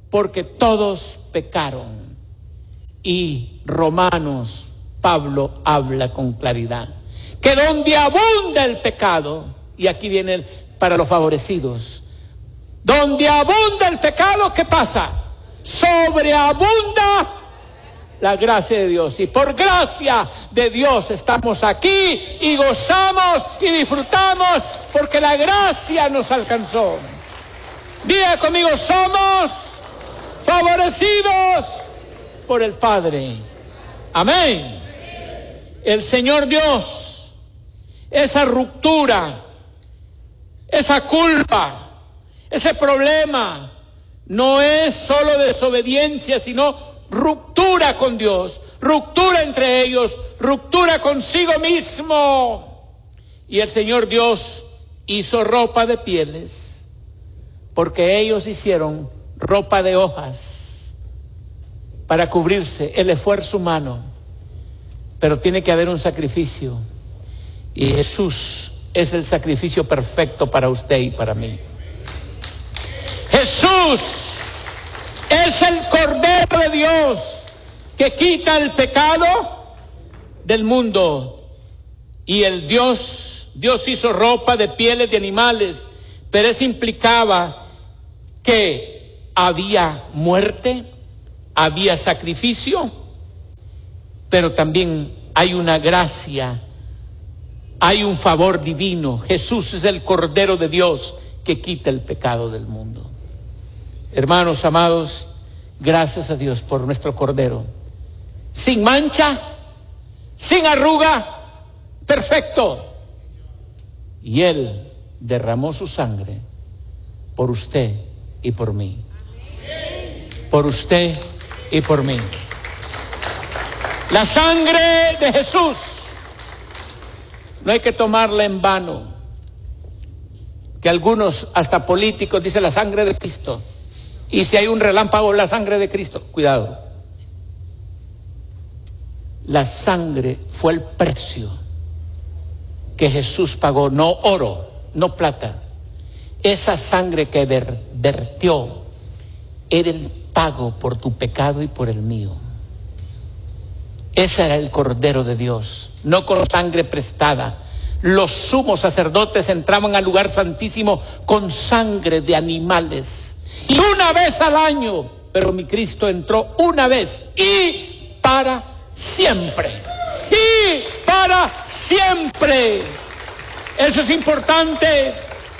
porque todos pecaron. Y Romanos, Pablo habla con claridad, que donde abunda el pecado, y aquí viene para los favorecidos, donde abunda el pecado, ¿qué pasa? Sobreabunda la gracia de Dios. Y por gracia de Dios estamos aquí y gozamos y disfrutamos, porque la gracia nos alcanzó. Diga conmigo, somos favorecidos por el Padre. Amén. El Señor Dios, esa ruptura, esa culpa, ese problema, no es solo desobediencia, sino ruptura con Dios, ruptura entre ellos, ruptura consigo mismo. Y el Señor Dios hizo ropa de pieles, porque ellos hicieron ropa de hojas para cubrirse, el esfuerzo humano. Pero tiene que haber un sacrificio, y Jesús es el sacrificio perfecto para usted y para mí. Jesús es el Cordero de Dios que quita el pecado del mundo. Y el Dios hizo ropa de pieles de animales, pero eso implicaba que había muerte, había sacrificio, pero también hay una gracia, hay un favor divino. Jesús es el Cordero de Dios que quita el pecado del mundo. Hermanos amados, gracias a Dios por nuestro Cordero, sin mancha, sin arruga, perfecto. Y Él derramó su sangre por usted y por mí. Por usted y por mí. La sangre de Jesús no hay que tomarla en vano, que algunos, hasta políticos, dicen la sangre de Cristo. Y si hay un relámpago, la sangre de Cristo. Cuidado. La sangre fue el precio que Jesús pagó, no oro, no plata. Esa sangre que vertió era el pago por tu pecado y por el mío. Ese era el Cordero de Dios, no con sangre prestada. Los sumos sacerdotes entraban al lugar santísimo con sangre de animales, y una vez al año, pero mi Cristo entró una vez y para siempre. Y para siempre. Eso es importante.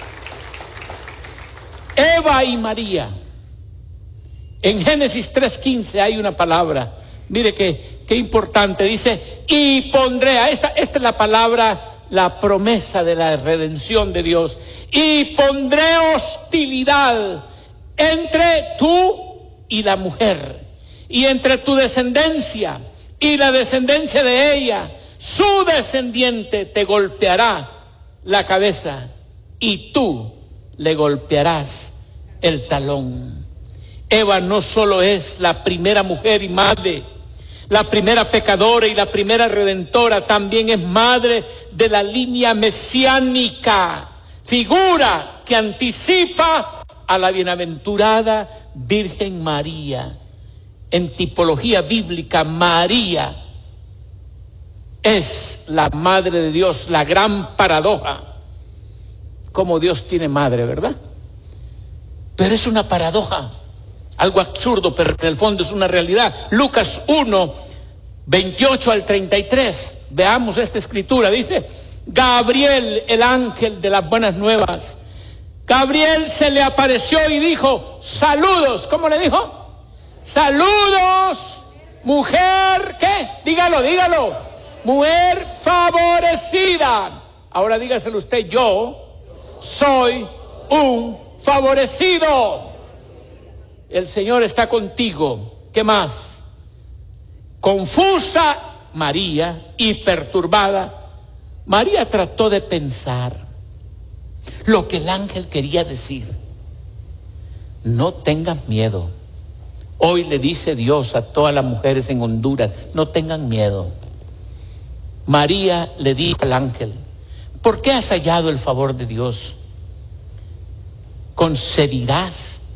Eva y María. En Génesis 3:15 hay una palabra. Mire qué importante. Dice, y pondré, esta es la palabra, la promesa de la redención de Dios. Y pondré hostilidad entre tú y la mujer, y entre tu descendencia y la descendencia de ella. Su descendiente te golpeará la cabeza, y tú le golpearás el talón. Eva no solo es la primera mujer y madre, la primera pecadora y la primera redentora, también es madre de la línea mesiánica, figura que anticipa a la bienaventurada Virgen María. En tipología bíblica, María es la madre de Dios, la gran paradoja. Como Dios tiene madre, ¿verdad? Pero es una paradoja, algo absurdo, pero en el fondo es una realidad. Lucas 1, 28 al 33, veamos esta escritura. Dice, Gabriel, el ángel de las buenas nuevas, Gabriel se le apareció y dijo, saludos. ¿Cómo le dijo? Saludos, mujer, ¿qué? Dígalo. Mujer favorecida. Ahora dígaselo usted, yo soy un favorecido. El Señor está contigo. ¿Qué más? Confusa María y perturbada, María trató de pensar lo que el ángel quería decir. No tengas miedo. Hoy le dice Dios a todas las mujeres en Honduras, no tengan miedo. María le dijo al ángel, ¿por qué has hallado el favor de Dios? Concebirás